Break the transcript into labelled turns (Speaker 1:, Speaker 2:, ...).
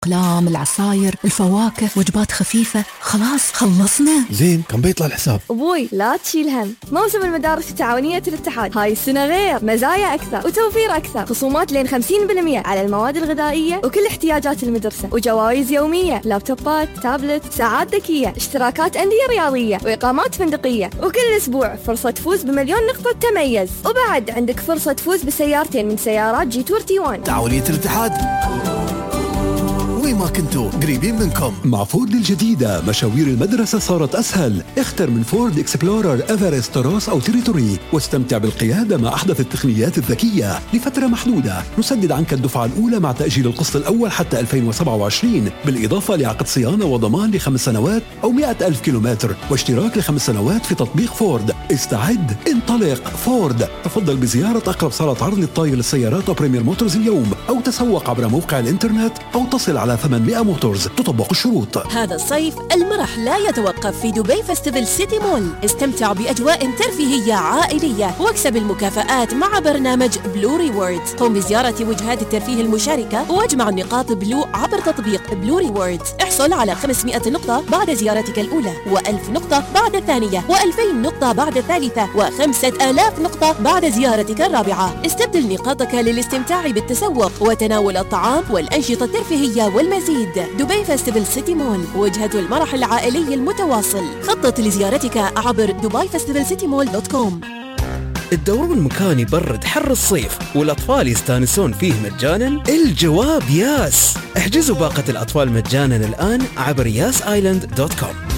Speaker 1: الأقلام، العصاير، الفواكه، وجبات خفيفة. خلاص خلصنا.
Speaker 2: زين كم بيطلع الحساب؟
Speaker 3: أبوي لا تشيل هم، موسم المدارس التعاونية الاتحاد هاي السنة غير، مزايا أكثر وتوفير أكثر، خصومات لين 50% على المواد الغذائية وكل احتياجات المدرسة، وجوائز يومية، لابتوبات، تابلت، ساعات ذكية، اشتراكات أندية رياضية، وإقامات فندقية، وكل أسبوع فرصة تفوز ب1,000,000 نقطة تميز، وبعد عندك فرصة تفوز بسيارتين من سيارات جي تور T1.
Speaker 4: تعاونية الاتحاد، وين ما كنتوا قريبين منكم.
Speaker 5: مع فورد الجديدة مشاوير المدرسة صارت أسهل. اختر من فورد إكسبلورر، إيفرست، روس أو تيريتوري واستمتع بالقيادة مع أحدث التقنيات الذكية. لفترة محدودة نسدد عنك الدفعة الأولى مع تأجيل القسط الأول حتى 2027، بالإضافة لعقد صيانة وضمان ل5 سنوات أو 100,000 كيلومتر، واشتراك ل5 سنوات في تطبيق فورد. استعد، انطلق. فورد. تفضل بزيارة أقرب صالة عرض للطاير للسيارات وبريمير موتورز اليوم، أو تسوق عبر موقع الإنترنت، أو تصل على 800 موتورز. تطبق الشروط.
Speaker 6: هذا الصيف المرح لا يتوقف في دبي فيستيفال سيتي مول. استمتع بأجواء ترفيهية عائلية واكسب المكافآت مع برنامج بلو ريوردز. قم بزيارة وجهات الترفيه المشاركة واجمع نقاط بلو عبر تطبيق بلو ريوردز. احصل على 500 نقطة بعد زيارتك الأولى، و1000 نقطة بعد الثانية، و2000 نقطة بعد الثالثة، و5000 نقطة بعد زيارتك الرابعة. استبدل نقاطك للاستمتاع بالتسوق وتناول الطعام والأنشطة الترفيهية والمزيد. دبي فيستيفال سيتي مول، وجهة المرح العائلي المتواصل. خطط لزيارتك عبر dubaifestivalcitymall.com.
Speaker 7: الدورون المكان يبرد حر الصيف والأطفال يستانسون فيه مجانا؟ الجواب ياس. احجزوا باقة الأطفال مجانا الآن عبر yasisland.com.